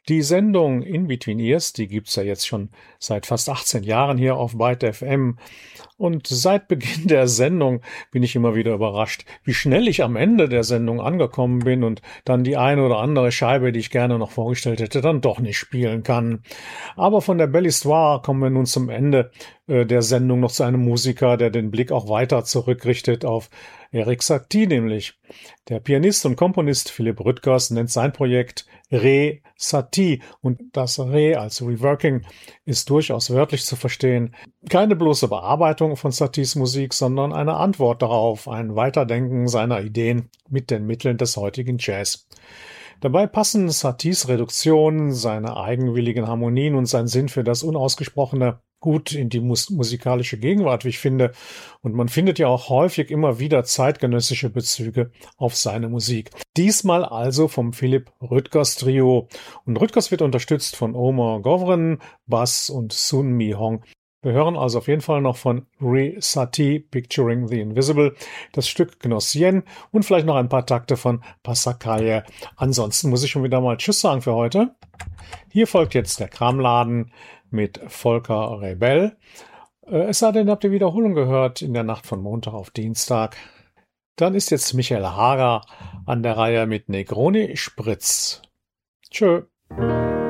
Die Sendung In Between Ears, die gibt's ja jetzt schon seit fast 18 Jahren hier auf Byte FM. Und seit Beginn der Sendung bin ich immer wieder überrascht, wie schnell ich am Ende der Sendung angekommen bin und dann die eine oder andere Scheibe, die ich gerne noch vorgestellt hätte, dann doch nicht spielen kann. Aber von der Belle Histoire kommen wir nun zum Ende der Sendung noch zu einem Musiker, der den Blick auch weiter zurückrichtet auf Erik Satie nämlich. Der Pianist und Komponist Philipp Rüttgers nennt sein Projekt Re Satie und das Re als Reworking ist durchaus wörtlich zu verstehen. Keine bloße Bearbeitung von Saties Musik, sondern eine Antwort darauf, ein Weiterdenken seiner Ideen mit den Mitteln des heutigen Jazz. Dabei passen Saties Reduktionen, seine eigenwilligen Harmonien und sein Sinn für das Unausgesprochene gut in die musikalische Gegenwart, wie ich finde. Und man findet ja auch häufig immer wieder zeitgenössische Bezüge auf seine Musik. Diesmal also vom Philipp Rüttgers Trio. Und Rüttgers wird unterstützt von Omar Govren, Bass und Sun Mi Hong. Wir hören also auf jeden Fall noch von Re Satie, Picturing the Invisible, das Stück Gnossien und vielleicht noch ein paar Takte von Passacaglia. Ansonsten muss ich schon wieder mal Tschüss sagen für heute. Hier folgt jetzt der Kramladen mit Volker Rebell. Es sei denn, habt ihr Wiederholung gehört in der Nacht von Montag auf Dienstag. Dann ist jetzt Michael Hager an der Reihe mit Negroni Spritz. Tschö.